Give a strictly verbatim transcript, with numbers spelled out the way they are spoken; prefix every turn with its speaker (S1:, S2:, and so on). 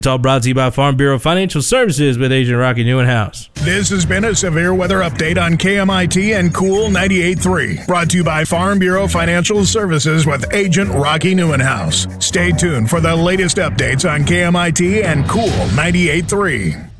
S1: It's all brought to you by Farm Bureau Financial Services with Agent Rocky Newenhouse.
S2: This has been a severe weather update on K M I T and Cool ninety-eight point three. Brought to you by Farm Bureau Financial Services with Agent Rocky Newenhouse. Stay tuned for the latest updates on K M I T and Cool ninety-eight point three.